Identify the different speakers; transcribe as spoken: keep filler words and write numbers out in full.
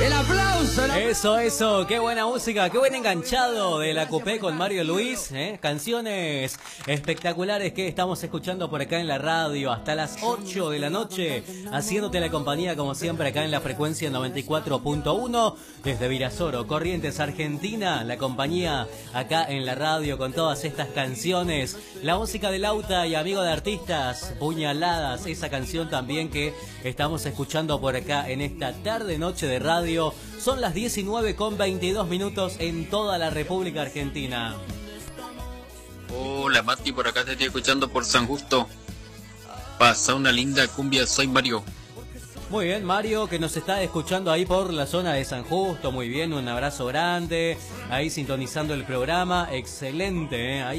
Speaker 1: El aplauso. El aplauso.
Speaker 2: Eso, eso, qué buena música, qué buen enganchado de la Coupé con Mario Luis, ¿eh? Canciones espectaculares que estamos escuchando por acá en la radio hasta las ocho de la noche, haciéndote la compañía como siempre acá en la frecuencia noventa y cuatro punto uno, desde Virasoro, Corrientes, Argentina, la compañía acá en la radio con todas estas canciones, la música de Lauta y Amigo de Artistas, Puñaladas, esa canción también que estamos escuchando por acá en esta tarde noche de radio. Son las diecinueve con veintidós minutos en toda la República Argentina.
Speaker 3: Hola Mati, por acá te estoy escuchando por San Justo. Pasa una linda cumbia, soy Mario.
Speaker 2: Muy bien, Mario, que nos está escuchando ahí por la zona de San Justo. Muy bien, un abrazo grande. Ahí sintonizando el programa. Excelente, ¿eh? Ahí